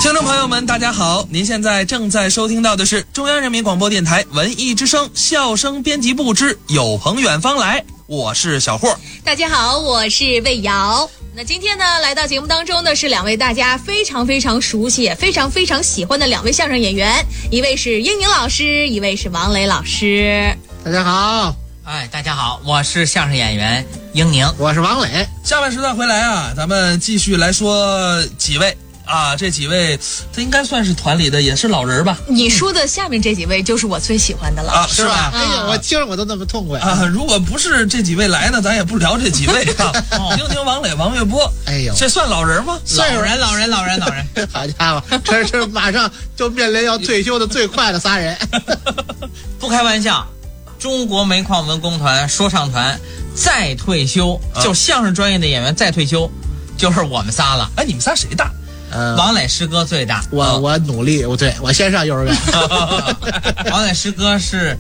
听众朋友们大家好，您现在正在收听到的是中央人民广播电台文艺之声笑声编辑部之有朋远方来，我是小霍。 大家好，我是魏瑶。那今天呢，来到节目当中的是两位大家非常非常熟悉也非常非常喜欢的两位相声演员，一位是英宁老师，一位是王磊老师。 大家好。 大家好，我是相声演员英宁， 我是王磊。 下半时段回来啊，咱们继续来说几位啊，这几位他应该算是团里的，也是老人吧。 你说的下面这几位就是我最喜欢的了啊，是吧？ 哎呀，我听着我都那么痛快啊！如果不是这几位来呢，咱也不聊这几位啊。英宁、王磊、王月波， 哎呦， 这算老人吗？ 老人。 好家伙，这是马上就面临要退休的最快的仨人。 不开玩笑，中国煤矿文工团说唱团再退休，就相声专业的演员再退休，就是我们仨了。 哎，你们仨谁大？ 王磊师哥最大。 我努力，我先上幼儿园。 王磊师哥是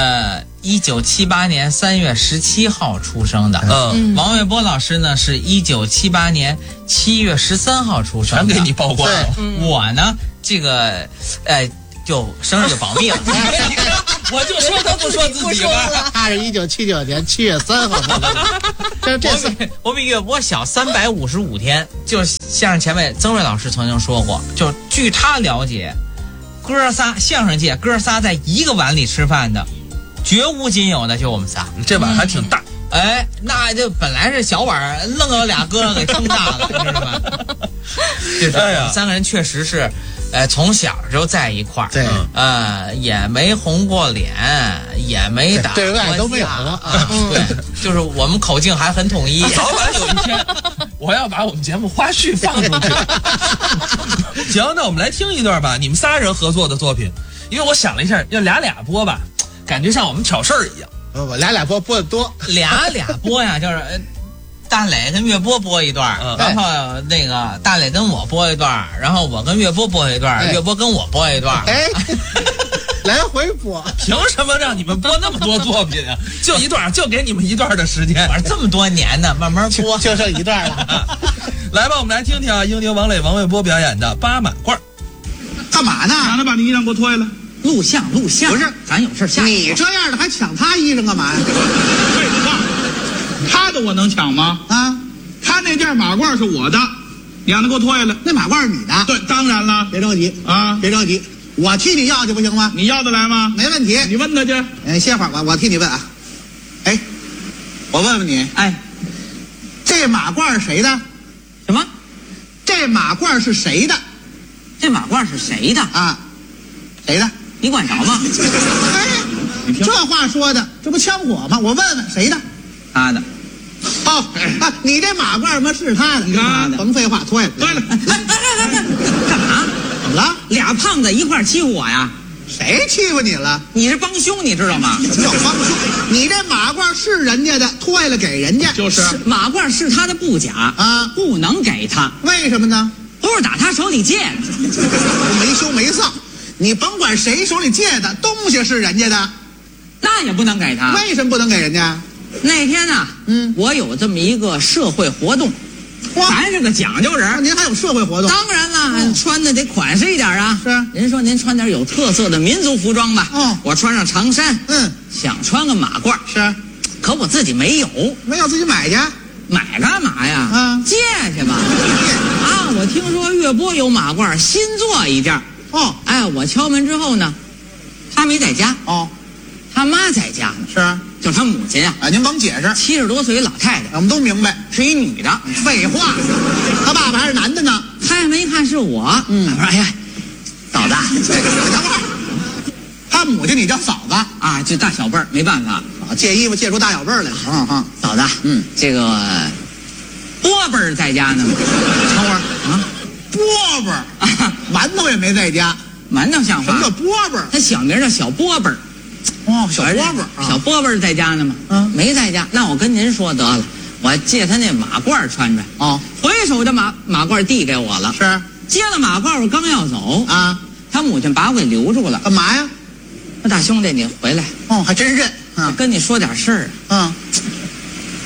1978年3月17号出生的。王月波老师呢是1978年7月13号出生的。 全给你曝光了。 我呢这个就生日就保密了。 我就说他不说自己吧。 他是1979年7月3号出生的。 我比月波小355天。就像前面曾瑞老师曾经说过，就据他了解，哥仨相声界哥仨在一个碗里吃饭的，绝无仅有的就我们仨。 这碗还挺大。 哎，那就本来是小碗，愣有俩哥给撑大了，你知道吗？就是三个人确实是，从小就在一块儿， 对， 也没红过脸，也没打过架， 对外都没有过。 对，就是我们口径还很统一。 早晚有一天，我要把我们节目花絮放出去。行，那我们来听一段吧，你们仨人合作的作品，因为我想了一下，要俩播吧，感觉像我们挑事儿一样。 我俩播的多， 俩播呀，就是大磊跟月波播一段，然后那个大磊跟我播一段，然后我跟月波播一段，月波跟我播一段。 哎，来回播， 凭什么让你们播那么多作品啊？就一段，就给你们一段的时间。 玩这么多年呢，慢慢播， 就剩一段了。 来吧，我们来听听啊，英宁、王磊、王月波表演的八马褂。 干嘛呢？ 让他把你衣裳给我脱下来。 录像。 不是， 咱有事下。 你这样的还抢他衣裳干嘛呀？ 废话，他的我能抢吗？ 啊， 他那件马褂是我的，你让他给我脱下来。 那马褂是你的。 对，当然了。 别着急啊， 别着急，我替你要去不行吗？ 你要得来吗？ 没问题。 你问他去。 歇会儿，我替你问啊。哎，我问问你，这马褂是谁的？ 什么？ 这马褂是谁的？ 这马褂是谁的啊？谁的？ 你管着吗？ 哎，这话说的，这不枪火吗？我问问谁的？ 他的。 哦，你这马褂嘛是他的， 你看， 甭废话，脱下来。 对了， 干嘛？ 怎么了？ 俩胖子一块欺负我呀？ 谁欺负你了？ 你是帮凶，你知道吗？ 什么叫帮凶？你这马褂是人家的，脱下来给人家。 就是马褂是他的布甲啊， 不能给他。 为什么呢？ 都是打他手里借的。 没羞没臊。你甭管谁手里借的东西是人家的， 那也不能给他。 为什么不能给人家？ 那天呢，我有这么一个社会活动，咱是个讲究人。 您还有社会活动？ 当然了，穿的得款式一点啊。 是。 您说您穿点有特色的民族服装吧。我穿上长衫。想穿个马褂。 是。 可我自己没有。 没有自己买去。 买干嘛呀？借去吧。我听说月波有马褂，新做一件。我敲门之后呢，他没在家。他妈在家呢。 是。 就他母亲啊。 您甭解释。 70多岁老太太， 我们都明白， 是一女的。 废话，他爸爸还是男的呢。 他也没看是我。我说哎呀，嫂子， 等会儿，他母亲你叫嫂子啊？这大小辈儿没办法啊，借衣服借出大小辈儿来了。 嫂子，这个波辈儿在家呢吗？ 等会儿啊，波辈儿啊，馒头也没在家。 馒头像话？ 什么叫波辈儿？ 他小名叫小波辈儿。 小波辈儿， 小波辈儿在家呢吗？没在家。那我跟您说得了，我借他那马褂穿穿。回手这马褂递给我了。 是。 接了马褂，我刚要走啊， 他母亲把我给留住了。 干嘛呀？ 那大兄弟，你回来。 还真认。 跟你说点事儿。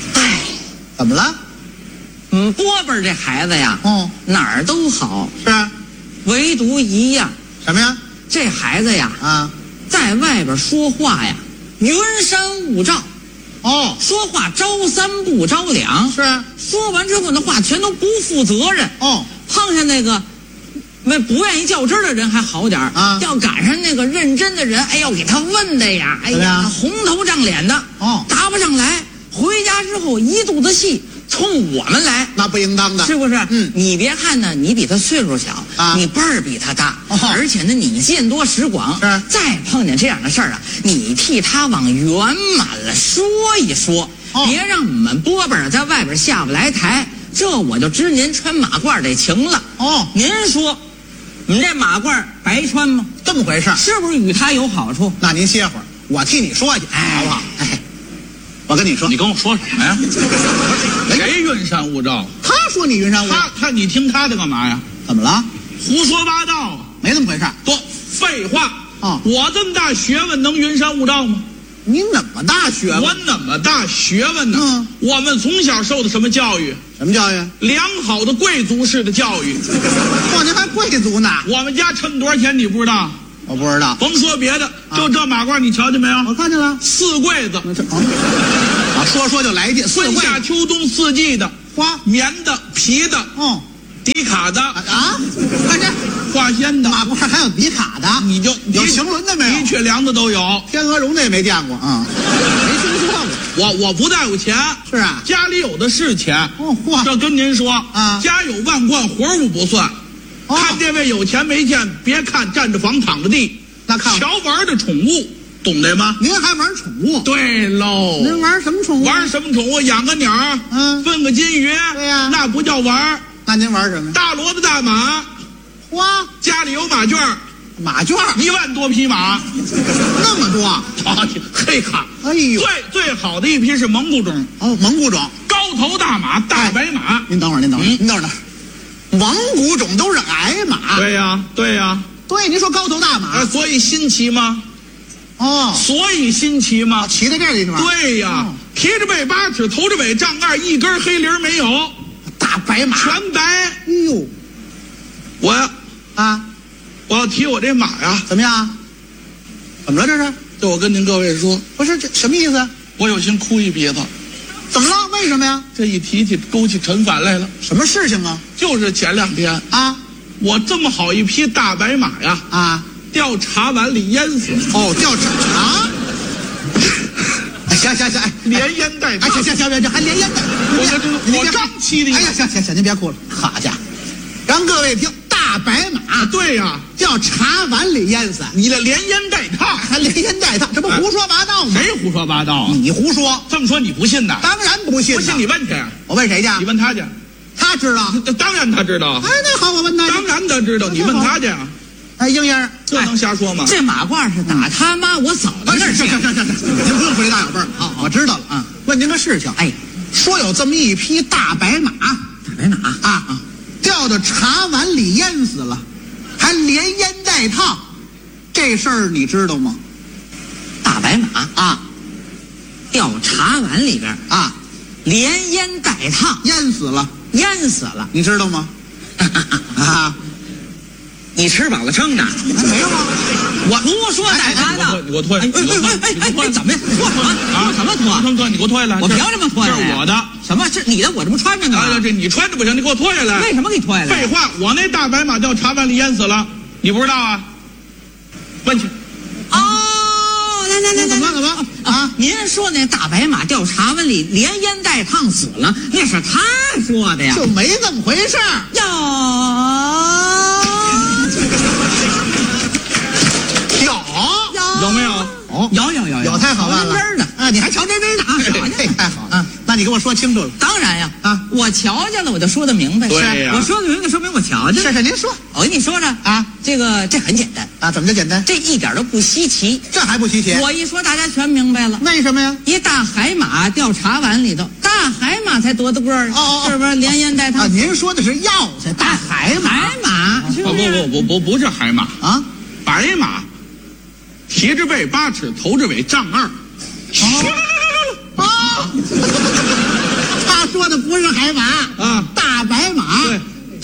怎么了？ 波辈儿这孩子呀，哪儿都好。 是。 唯独一样， 什么呀？ 这孩子呀， 啊， 在外边说话呀，云山雾罩， 哦， 说话招三不招两， 是啊， 说完之后那话全都不负责任。 哦， 碰上那个不愿意较真的人还好点啊要赶上那个认真的人，哎呦，给他问的呀，哎呀， 怎么样红头胀脸的， 哦答不上来，回家之后一肚子气，冲我们来。 那不应当的， 是不是？ 嗯你别看呢，你比他岁数小啊你辈儿比他大， 哦而且呢，你见多识广， 是再碰见这样的事儿啊，你替他往圆满了说一说， 哦别让我们波波在外边下不来台，这我就知您穿马褂得情了。 哦， 您说，你这马褂白穿吗？ 这么回事儿。 是不是与他有好处？ 那您歇会儿，我替你说去， 哎好不好？哎，我跟你说， 你跟我说什么呀？谁云山雾罩？ 他说你云山雾罩， 你听他的干嘛呀？ 怎么了？ 胡说八道！ 没那么回事儿。 多废话！ 哦我这么大学问能云山雾罩吗？ 你怎么大学问？ 我怎么大学问呢？ 嗯我们从小受的什么教育？ 什么教育？ 良好的贵族式的教育。 嚯，您还贵族呢？ 我们家趁多少钱你不知道？ 我不知道， 甭说别的，就这马褂你瞧见没有？ 我看见了。 四柜子， 说就来劲，四春贵夏秋冬四季的， 花， 棉的、皮的、 哦迪卡的、 啊，看这化纤的， 马褂还有迪卡的， 你就有行轮的没有？ 的确良的都有。 天鹅绒的也没见过啊，没听说过。 我不带有钱， 是啊， 家里有的是钱。 哦嚯， 这跟您说啊家有万贯，活物不算。 哦看这位有钱没见，别看站着房躺着地， 那看瞧玩的宠物，懂得吗？ 您还玩宠物？ 对喽， 您玩什么宠物？ 玩什么宠物？养个鸟儿，分个金鱼， 对呀那不叫玩。 那您玩什么呀？ 大骡子大马， 花家里有马圈儿马圈 1万多匹马， 那么多， 啊，嘿卡！ 哎呦， 最好的一批是蒙古种， 哦，蒙古种。 高头大马，大白马。 您等会儿，您等会儿，您等会儿。蒙古种都是矮马， 对呀，对呀， 对，您说高头大马， 所以新奇吗？ 哦， 所以新奇吗？ 骑在这里是吧？ 对呀，提着背8尺，头着尾丈2，一根黑铃没有， 大白马， 全白。 哎呦， 我呀，我要提我这马呀， 怎么样？怎么了这是？ 这我跟您各位说， 不是这什么意思？ 我有心哭一鼻子。 怎么了？为什么呀？ 这一提起勾起陈反来了。 什么事情啊？ 就是前2天啊， 我这么好一匹大白马呀，掉茶碗里淹死。 哦，掉茶。行，哎， 连淹带烫。 行，还连淹带。 我刚气的。 哎呀，行，您别哭了。好家伙，让各位听，大白马， 对呀， 掉茶碗里淹死。 你这连淹带烫， 还连淹带烫，这不胡说八道吗？ 谁胡说八道啊？ 你胡说。 这么说你不信呐？ 当然不信。 不信你问去。 我问谁去？ 你问他去。 他知道。 当然他知道。 哎，那好，我问他。 当然他知道，你问他去。 哎，英英， 这能瞎说吗？ 这马褂是打他妈我嫂子那儿去。 行，您不用回来大小辈儿。好，我知道了啊。问您个事情， 哎， 说有这么一匹大白马，掉到茶碗里淹死了，还连淹带烫，这事儿你知道吗？ 大白马掉茶碗里边连淹带烫， 淹死了， 你知道吗？ 你吃饱了撑的？ 没有啊， 我胡说八道。 你给我脱下来！ 哎，怎么呀？脱什么脱？ 哥，你给我脱下来！ 我凭什么脱下来？ 这是我的。 什么？这你的？我这不穿着呢吗？ 这你穿着不行，你给我脱下来。 为什么给脱下来？ 废话，我那大白马掉茶碗里淹死了，你不知道啊？问去。 来， 怎么您说那大白马掉茶碗里连淹带烫死了，那是他说的呀， 就没这么回事儿。 有没有？ 有， 太好办了。你还瞧真的啊？太好了。那你给我说清楚了。 当然呀，我瞧见了，我就说得明白。 对呀， 我说得明白，说明我瞧见了。 是，您说。 我跟你说呢这很简单怎么就简单？ 这一点都不稀奇， 这还不稀奇？ 我一说大家全明白了。 为什么呀？ 一大海马掉茶碗里头，大海马才多大个儿是不是连淹带烫？ 您说的是药材，大海马。 不是海马白马，提着背8尺，头着尾丈2。 他说的不是海马大白马， 对，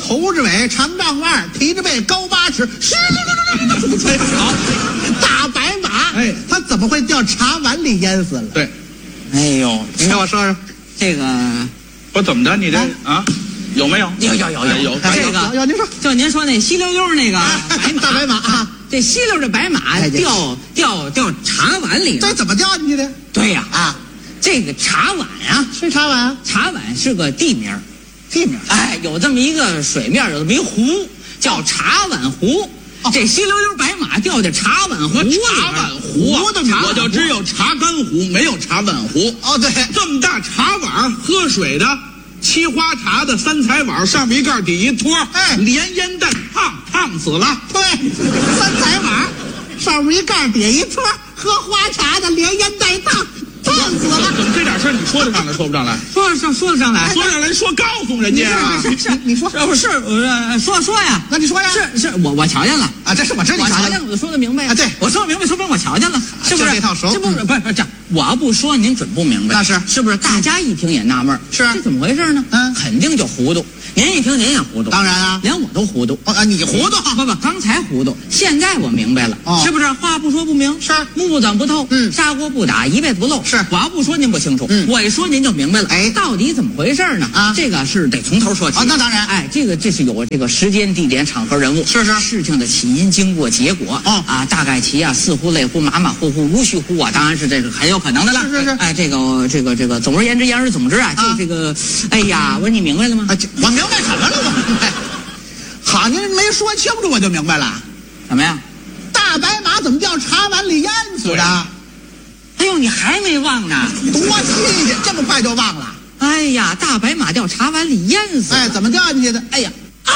头着尾，长丈2，提着背，高8尺。 好， 大白马， 哎， 它怎么会掉茶碗里淹死了？ 对， 哎呦， 你给我说说。 这个不怎么着，你这啊，有没有？ 有， 这个有您说， 就您说那稀溜溜那个白马， 大白马啊， 这稀溜的白马掉茶碗里了。 这怎么掉进去的？ 对呀啊， 这个茶碗啊， 是茶碗啊， 茶碗是个地名， 地名。 哎，有这么一个水面，有这么一湖，叫茶碗湖。这稀溜溜白马掉在茶碗湖里边。 茶碗湖啊，我就只有茶干湖，没有茶碗湖。 哦，对， 这么大茶碗，喝水的沏花茶的3彩碗，上面一盖底一托， 哎连烟弹烫死了。 对，3彩碗，上面一盖，底下一托，喝花茶的连烟带烫死了。 怎么这点事儿你说得上来，说不上来？ 说得上来， 说上来说告诉人家啊！ 你说， 不是说呀？ 那你说呀？ 是我瞧见了啊，这是我知道你瞧见了， 我就说得明白啊。对， 我说得明白，说明我瞧见了，是不是？ 这套熟， 这不是这样，我要不说您准不明白。 那是不是？大家一听也纳闷， 是这怎么回事呢？肯定就糊涂。您一听您也糊涂， 当然啊， 连我都糊涂。 你糊涂？ 不，刚才糊涂，现在我明白了，是不是？话不说不明， 是木转不透，砂锅不打一辈子不漏。 是， 我要不说您不清楚，我一说您就明白了。哎，到底怎么回事呢？啊，这个是得从头说起。 那当然。 哎，这是有这个时间、地点、场合、人物， 是事情的起因、经过、结果。大概其啊，似乎、类乎、马马虎虎、无序乎啊，当然是这个很有可能的了。 是。 哎，这个，总而言之，言而总之啊，就这个，哎呀，我说你明白了吗？ 我明白什么了？我明白。好，您没说清楚，我就明白了。 什么呀？ 大白马怎么掉茶碗里淹死的？ 哎呦，你还没忘呢？ 多新鲜，这么快就忘了？ 哎呀，大白马掉茶碗里淹死了。 哎，怎么掉进去的？ 哎呀，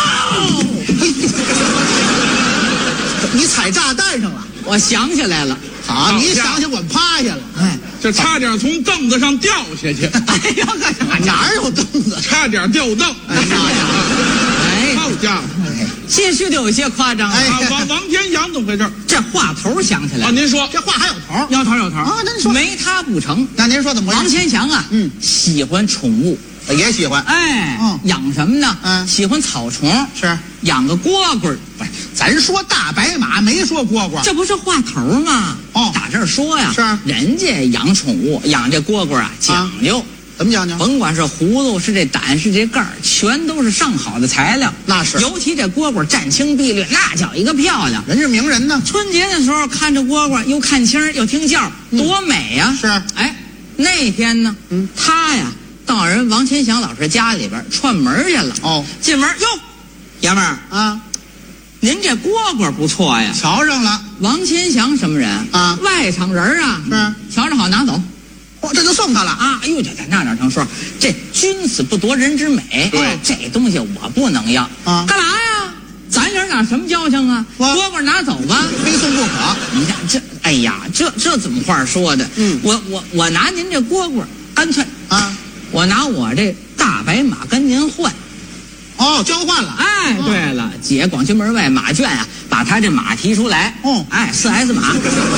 你踩炸弹上了。 我想起来了。 好，你想想，我趴下了。 哎， 这差点从凳子上掉下去。 哎呀，干啥？ 哪有凳子？ 差点掉凳。 哎呀， 哎， 好家伙！ 些许的有些夸张。 哎， 王天祥怎么回事？ 这话头想起来了。 您说这话还有头？ 有头啊！那您说， 没他不成。 那您说怎么回事？ 王千祥啊，喜欢宠物， 也喜欢。 哎，养什么呢？喜欢草虫， 是养个蝈蝈。不是， 咱说大白马，没说蝈蝈， 这不是话头吗？打这儿说呀， 是人家养宠物，养这蝈蝈啊，讲究。 怎么讲究？ 甭管是葫芦，是这胆，是这盖儿，全都是上好的材料。 那是， 尤其这蝈蝈湛青碧绿，那叫一个漂亮。 人是名人呢。 春节的时候看着蝈蝈，又看清又听叫，多美呀！ 是。 哎，那天呢，他呀到人王千祥老师家里边串门去了。进门哟，爷们儿啊， 您这蝈蝈不错呀， 瞧上了。 王千祥什么人啊？ 外省人啊。 是。 瞧着好拿走。 这就送他了啊！哎呦，这那哪成说？这君子不夺人之美。 对， 这东西我不能要啊！ 干嘛呀？咱爷俩什么交情啊？蝈蝈拿走吧， 非送不可。 你看这，哎呀，这怎么话说的？我拿您这蝈蝈，干脆啊， 我拿我这大白马跟您换。 交换了。 哎，对了，姐广渠门外马圈啊，把他这马提出来。哎，4S 马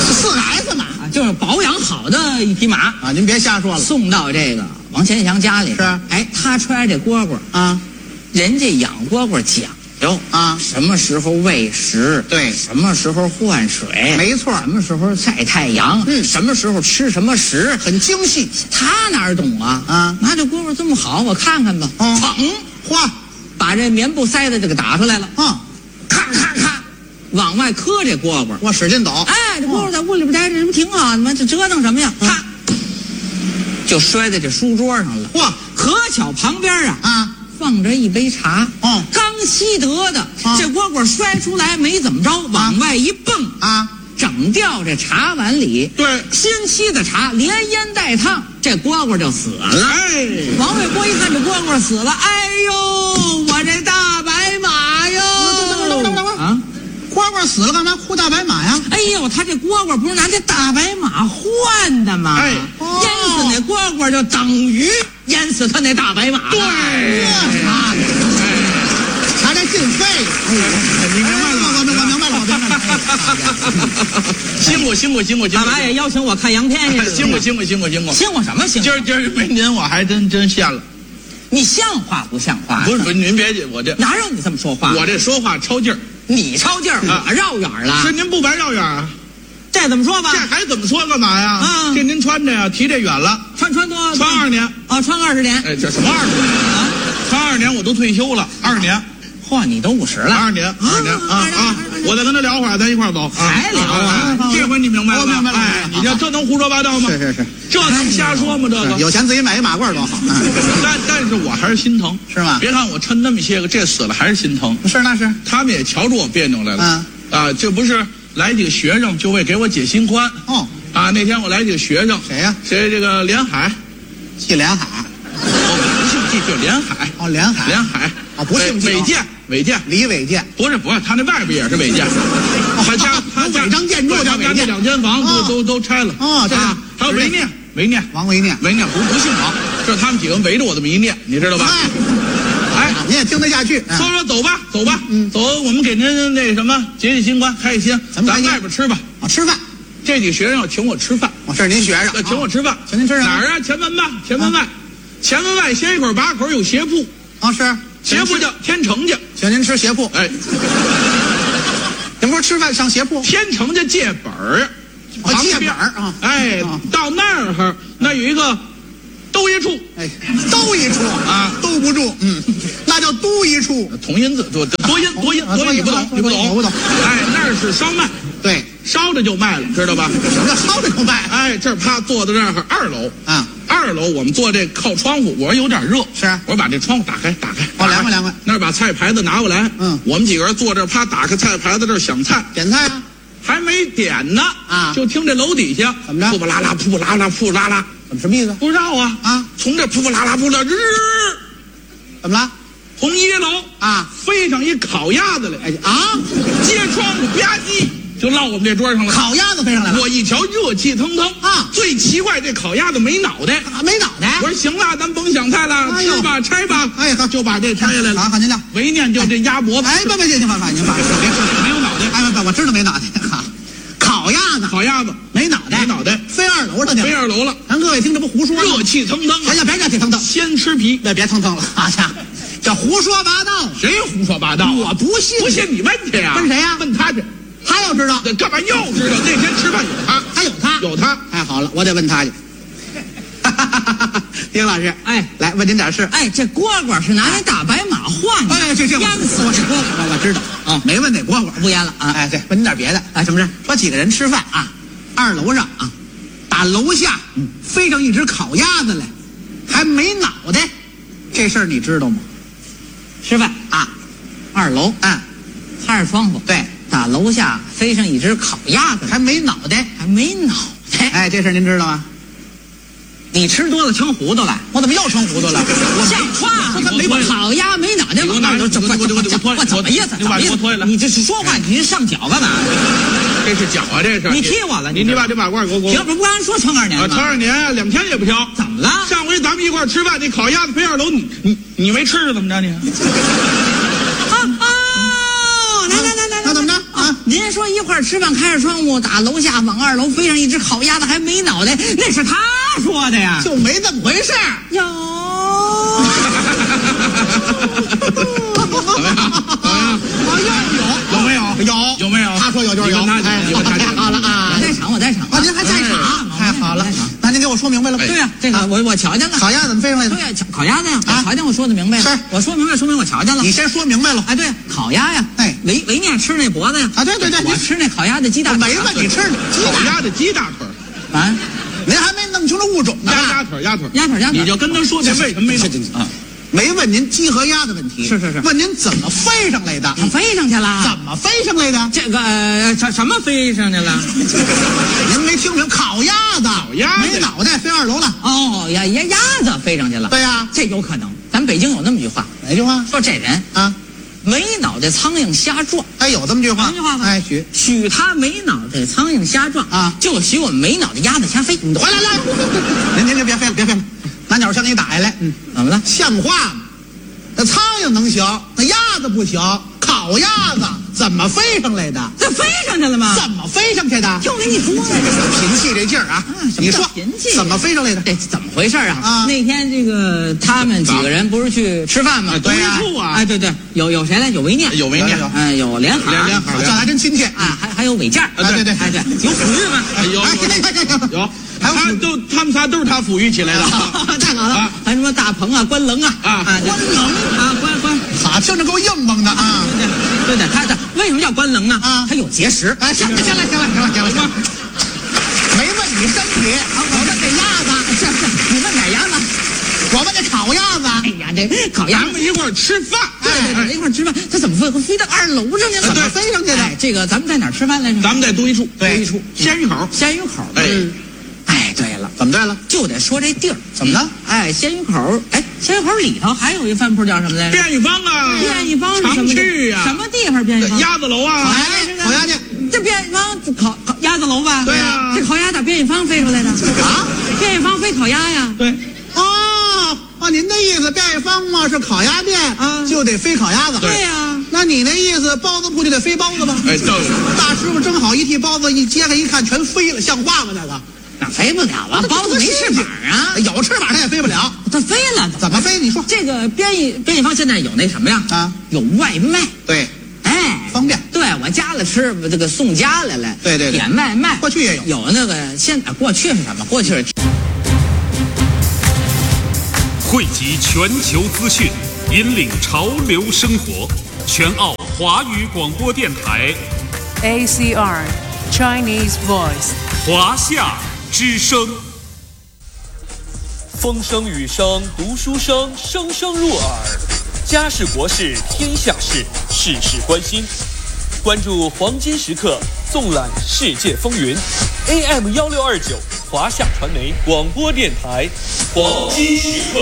，4S 马。 就是保养好的一匹马啊！您别瞎说了。 送到这个王千祥家里是。 哎，他揣这蝈蝈啊， 人家养蝈蝈讲究啊， 什么时候喂食， 对， 什么时候换水， 没错， 什么时候晒太阳，什么时候吃什么食， 很精细。 他哪懂啊？ 啊， 拿这蝈蝈这么好，我看看吧。 嚯， 把这棉布塞子就给打出来了。咔咔咔。往外磕这蝈蝈， 我使劲抖。 哎，这蝈蝈在屋里边待着，这不挺好的吗？这折腾什么呀？啪，就摔在这书桌上了。 哇， 可巧旁边啊放着一杯茶。刚沏得的。这蝈蝈摔出来没怎么着，往外一蹦啊， 整掉这茶碗里。 对， 新沏的茶连烟带烫，这蝈蝈就死了。 哎， 王卫国一看这蝈蝈死了，哎呦，我这大白马哟！ 啊。蝈蝈死了干嘛哭大白马呀？ 哎呦，他这蝈蝈不是拿这大白马换的吗？ 哎， 淹死那蝈蝈就等于淹死他那大白马。 对， 查这进费。 你明白了？ 我明白了。 辛苦。 大白也邀请我看洋片去。 辛苦。 辛苦什么辛苦？ 今儿没您我还真羡了。 你像话不像话？ 不是，您别我这哪有你这么说话？ 我这说话超劲儿， 你超劲儿，我绕远了。 是您不白绕远啊？ 这怎么说吧？ 这还怎么说干嘛呀？ 啊， 这您穿着呀，提这远了， 穿多穿2年啊，穿20年。 哎，这什么20年啊？穿2年我都退休了，2年。 嚯，你都50了 ，2年啊！我再跟他聊会儿，咱一块儿走。 还聊啊？ 这回你明白了？ 我明白了。 哎，你这能胡说八道吗？ 是， 这能瞎说吗？这个有钱自己买一马褂多好。 但是我还是心疼， 是吗？ 别看我抻那么些个，这死了还是心疼。 是那是。 他们也瞧出我别扭来了。这不是来几个学生就为给我解心宽。 哦。 那天我来几个学生， 谁呀？ 谁这个连海， 系连海。 不姓季，就连海。 哦，连海。 连海。 啊，不姓季。 违建， 李伟建。 不是，他那外边也是违建。他家违章建筑叫违建。 这2间房都拆了。 哦，这样。 还有韦念， 王维念， 不姓王，这他们几个围着我这么一念，你知道吧？哎， 你也听得下去。 说走吧，走，我们给您那什么解心宽，开心。咱外边吃吧。 吃饭。 这几学生要请我吃饭。 这是您学生。 请我吃饭。 请您吃哪儿啊？前门吧，前门外斜一口把口有鞋铺。 是。 鞋铺叫天成家， 请您吃鞋铺。 哎， 您不是吃饭上鞋铺？ 天成家借本儿， 借本儿啊！ 哎，到那儿那有一个兜一处， 哎，兜一处啊，兜不住，那叫都一处， 同音字多音，你不懂，我不懂。哎，那是烧麦， 对， 烧着就卖了，知道吧？ 什么叫烧着就卖？ 哎，这儿啪坐在这儿2楼啊。 2楼我们坐这靠窗户，我说有点热， 是， 我说把这窗户打开， 凉快。 那儿把菜牌子拿过来，我们几个人坐这儿，啪打开菜牌子，这儿想菜， 点菜啊， 还没点呢啊， 就听这楼底下怎么着？ 扑啦啦，扑啦啦，扑啦啦， 什么意思？ 不知道啊，从这扑啦啦，扑啦， 怎么了？ 从1楼啊飞上一烤鸭子来，接窗户吧唧。就落我们这桌上了， 烤鸭子飞上来了。 我一瞧，热气腾腾啊！ 最奇怪，这烤鸭子没脑袋， 没脑袋。 我说行了，咱甭想菜了，吃吧，拆吧。 哎，好， 就把这拆下来了。 好，您聊。 唯念就这鸭脖子。 哎，别，您别说， 没有脑袋。 哎，我知道没脑袋。烤鸭子没脑袋，飞2楼上去了。 飞2楼了。 咱各位听，这不胡说吗？ 热气腾腾。 哎呀，别热气腾腾， 先吃皮， 别腾腾了。好家伙，这胡说八道。 谁胡说八道？ 我不信。 不信你问去呀？ 问谁呀？ 问他去。 他要知道， 干嘛要知道？那天吃饭有他， 太好了，我得问他去。丁老师， 哎， 来问您点事。 哎，这蝈蝈是拿那大白马换的。 哎，这淹死我这蝈蝈， 我知道啊，没问哪蝈蝈， 不淹了啊。 哎，对，问您点别的。 哎，什么事？ 说几个人吃饭啊，2楼上啊，打楼下飞上一只烤鸭子来，还没脑袋，这事儿你知道吗？ 吃饭啊 ，2楼开着窗户， 对。 打楼下飞上一只烤鸭子， 还没脑袋。哎，这事您知道吗？ 你吃多了撑糊涂了。 我怎么又撑糊涂了？ 我像话吗？烤鸭没脑袋，我怎么意思？你这是说话，你上脚干嘛？ 这是脚啊，这是。 你踢我了？ 你把这马褂给我。 停，不刚说撑2年吗？ 撑2年2天也不挑。 怎么了？ 上回咱们一块吃饭，那烤鸭子飞2楼，你没吃是怎么着你？ 那怎么着啊？ 您说一块吃饭，开着窗户，打楼下往2楼飞上一只烤鸭子，还没脑袋，那是他说的呀， 就没这么回事。 有。 有没有？有没有？ 他说有就是有。 哎， 太好了啊！ 我在场。 您还在场？太好了。那您给我说明白了。 对呀，这个我瞧见了。 烤鸭怎么飞上来的？ 对呀，烤鸭子呀。瞧见我说的明白了。 是， 我说明白，说明我瞧见了。 你先说明白了。 哎，对，烤鸭呀。 哎， 维念吃那脖子呀。 啊，对， 我吃那烤鸭的鸡大腿。 没问你吃烤鸭的鸡大腿。 啊，您还没弄清楚物种呢。 鸭腿。 你就跟他说这为什么没弄啊？ 没问您鸡和鸭的问题， 是， 问您怎么飞上来的？ 飞上去了？ 怎么飞上来的？ 这个什么飞上去了？ 您没听明？烤鸭子没脑袋飞2楼了。 哦，鸭子飞上去了。 对呀， 这有可能。咱北京有那么句话， 哪句话？ 说这人啊，没脑袋苍蝇瞎撞。 哎，有这么句话？哎， 许他没脑袋苍蝇瞎撞啊， 就许我们没脑袋鸭子瞎飞。 回来，您就别飞了，拿鸟枪给你打下来。 怎么了？ 像话吗？那苍蝇能行，那鸭子不行。烤鸭子怎么飞上来的？ 这飞上去了吗？ 怎么飞上去的？ 就跟你说呀， 贫气这劲儿啊！你说贫气怎么飞上来的？ 这怎么回事啊？ 啊那天这个他们几个人不是去吃饭吗？ 对呀哎，对，有谁来？有维念， 有维念， 有连海， 叫他真亲切啊，还有伟健， 对， 对，有抚育吗？ 有， 还有他们仨都是他抚育起来的。 太好了，还什么大鹏啊、关棱啊， 关棱啊，关， 好，听着够硬猛的啊！ 对，他为什么叫关棱呢？他有结石。 哎，行了，没问你身体，我问这鸭子， 是，你问哪鸭子？ 我问这烤鸭子。 哎呀，这烤鸭咱们一块儿吃饭， 对，一块儿吃饭，他怎么飞到2楼上去了？ 怎么飞上去的？ 这个咱们在哪儿吃饭来着？ 咱们在多一处，鲜鱼口， 哎，对了， 怎么对了？ 就得说这地儿怎么了？ 哎，鲜鱼口，鲜鱼口里头还有一饭铺叫什么来着？ 便宜坊啊， 便宜坊是什么常去呀？ 什么地方便宜坊？ 鸭子楼啊， 烤鸭去。 这便宜坊烤鸭子楼吧？ 对呀， 这烤鸭打便宜坊飞出来的啊？ 便宜坊飞烤鸭呀？ 对。 您的意思便宜坊嘛是烤鸭店啊，就得飞烤鸭子。 对呀， 那你那意思包子铺就得飞包子吧？ 哎，对。 大师傅蒸好一屉包子，一揭开一看，全飞了，像话吗？那个那飞不了啊，包子没翅膀啊， 有翅膀它也飞不了。 它飞了， 怎么飞？你说这个便宜坊现在有那什么呀？ 啊， 有外卖。 对， 哎， 方便。 对我家里吃这个送家来了。 对， 点外卖。 过去也有那个现在过去是什么？过去是。 汇集全球资讯，引领潮流生活。全澳华语广播电台 ACR Chinese Voice 华夏之声。 风声雨声读书声，声声入耳。家事国事天下事，事事关心。关注黄金时刻，纵览世界风云。AM 1629华夏传媒广播电台，黄金时刻。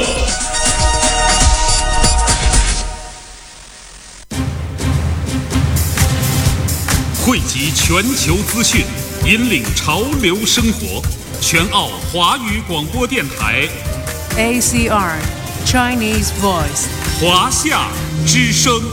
汇集全球资讯，引领潮流生活。全澳华语广播电台 ACR Chinese Voice 华夏之声。